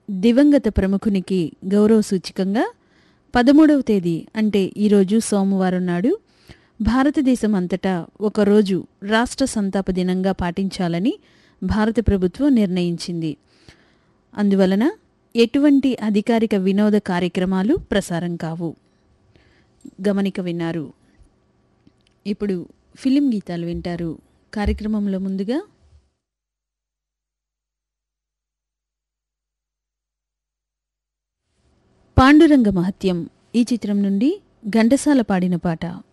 దివంగత ప్రముఖునికి గౌరవ సూచికంగా 13వ తేదీ అంటే ఈరోజు సోమవారం నాడు భారతదేశం అంతటా ఒకరోజు రాష్ట్ర సంతాప దినంగా పాటించాలని భారత ప్రభుత్వం నిర్ణయించింది. అందువలన ఎటువంటి అధికారిక వినోద కార్యక్రమాలు ప్రసారం కావు. గమనిక విన్నారు. ఇప్పుడు ఫిలిం గీతాలు వింటారు. కార్యక్రమంలో ముందుగా పాండురంగ మహత్యం ఈ చిత్రం నుండి ఘంటసాల పాడిన పాట.